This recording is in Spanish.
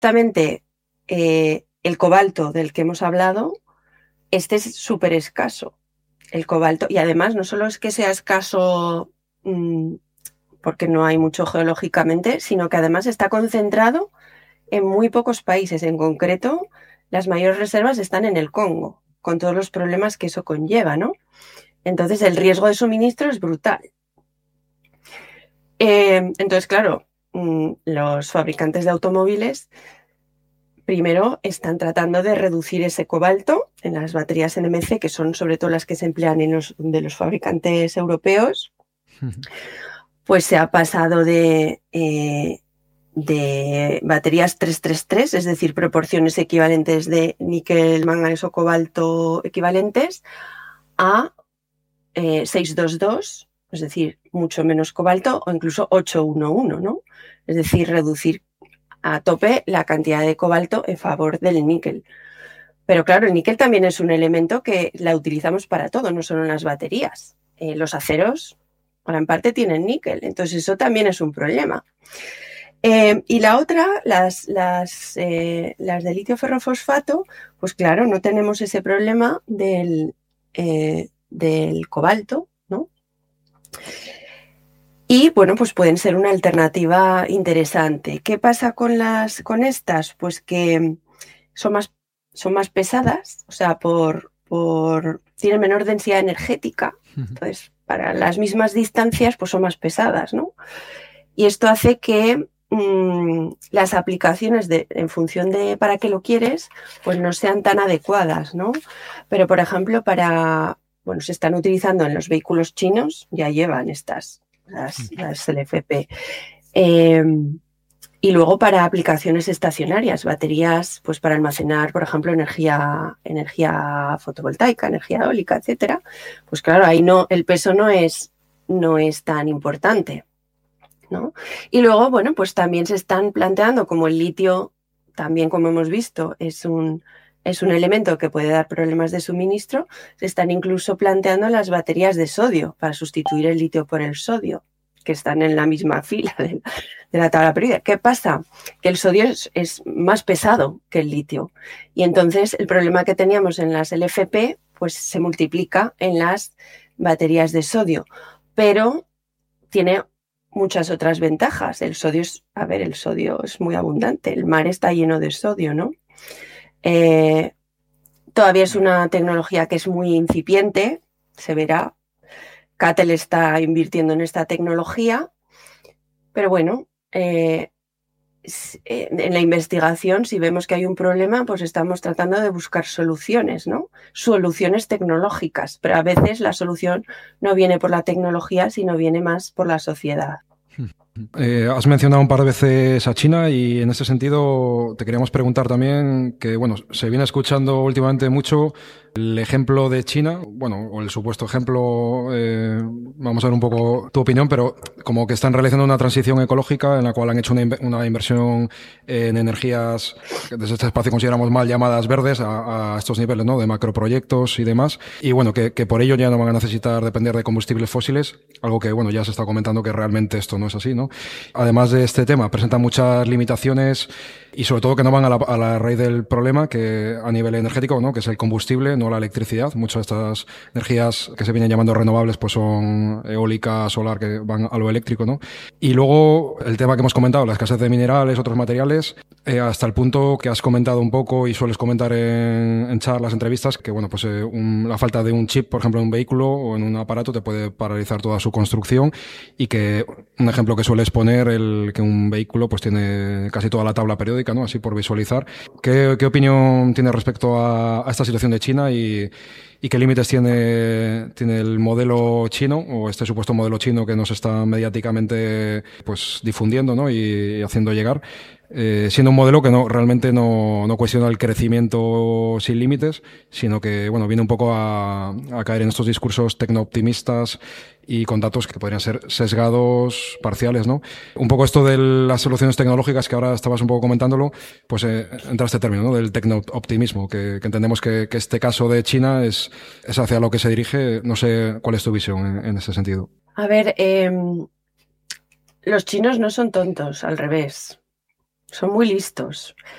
justamente el cobalto del que hemos hablado, este es súper escaso, el cobalto. Y además no solo es que sea escaso porque no hay mucho geológicamente, sino que además está concentrado en muy pocos países. En concreto, las mayores reservas están en el Congo, con todos los problemas que eso conlleva, ¿no? Entonces el riesgo de suministro es brutal. Entonces, claro, los fabricantes de automóviles primero están tratando de reducir ese cobalto en las baterías NMC, que son sobre todo las que se emplean de los fabricantes europeos. Pues se ha pasado de baterías 333, es decir, proporciones equivalentes de níquel, manganeso, cobalto equivalentes, a 622, es decir, mucho menos cobalto, o incluso 811, ¿no? Es decir, reducir a tope la cantidad de cobalto en favor del níquel. Pero claro, el níquel también es un elemento que la utilizamos para todo, no solo en las baterías. Los aceros, gran parte, tienen níquel, entonces eso también es un problema. Y la otra, las de litio ferrofosfato, pues claro, no tenemos ese problema del cobalto, ¿no? Y bueno, pues pueden ser una alternativa interesante. ¿Qué pasa con estas? Pues que son más pesadas, o sea, tienen menor densidad energética. Entonces, para las mismas distancias, pues son más pesadas, ¿no? Y esto hace que las aplicaciones en función de para qué lo quieres, pues no sean tan adecuadas, ¿no? Pero, por ejemplo, se están utilizando en los vehículos chinos, ya llevan las LFP. Y luego para aplicaciones estacionarias, baterías, pues para almacenar, por ejemplo, energía fotovoltaica, energía eólica, etcétera. Pues claro, ahí el peso no es tan importante, ¿no? Y luego, bueno, pues también se están planteando, como el litio, también como hemos visto, es un elemento que puede dar problemas de suministro, se están incluso planteando las baterías de sodio para sustituir el litio por el sodio, que están en la misma fila de la tabla periódica. ¿Qué pasa? Que el sodio es más pesado que el litio. Y entonces el problema que teníamos en las LFP pues se multiplica en las baterías de sodio. Pero tiene muchas otras ventajas. El sodio es muy abundante. El mar está lleno de sodio, ¿no? Todavía es una tecnología que es muy incipiente, se verá. CATL está invirtiendo en esta tecnología, pero bueno, en la investigación, si vemos que hay un problema, pues estamos tratando de buscar soluciones, ¿no? Soluciones tecnológicas, pero a veces la solución no viene por la tecnología, sino viene más por la sociedad. Has mencionado un par de veces a China y en ese sentido te queríamos preguntar también que, bueno, se viene escuchando últimamente mucho el ejemplo de China, bueno, o el supuesto ejemplo, vamos a ver un poco tu opinión, pero como que están realizando una transición ecológica en la cual han hecho una inversión en energías que desde este espacio consideramos mal llamadas verdes a estos niveles, ¿no?, de macroproyectos y demás, y bueno, que por ello ya no van a necesitar depender de combustibles fósiles, algo que, bueno, ya se está comentando que realmente esto no es así, ¿no? Además de este tema, presenta muchas limitaciones y sobre todo que no van a la raíz del problema, que a nivel energético, ¿no?, que es el combustible, no la electricidad. Muchas de estas energías que se vienen llamando renovables pues son eólica, solar, que van a lo eléctrico, ¿no? Y luego el tema que hemos comentado, la escasez de minerales, otros materiales, hasta el punto que has comentado un poco y sueles comentar en charlas, entrevistas, que bueno, pues la falta de un chip, por ejemplo, en un vehículo o en un aparato te puede paralizar toda su construcción, y que un ejemplo que sueles poner, que un vehículo pues tiene casi toda la tabla periódica, ¿no?, así por visualizar. ¿Qué opinión tienes respecto a esta situación de China y qué límites tiene el modelo chino, o este supuesto modelo chino que nos está mediáticamente pues difundiendo, ¿no?, y haciendo llegar, siendo un modelo que realmente no cuestiona el crecimiento sin límites, sino que bueno, viene un poco a caer en estos discursos tecno-optimistas y con datos que podrían ser sesgados, parciales, ¿no? Un poco esto de las soluciones tecnológicas, que ahora estabas un poco comentándolo, pues entra este término, ¿no?, del tecno-optimismo, que entendemos que este caso de China es hacia lo que se dirige. No sé cuál es tu visión en ese sentido. A ver, los chinos no son tontos, al revés. son muy listos.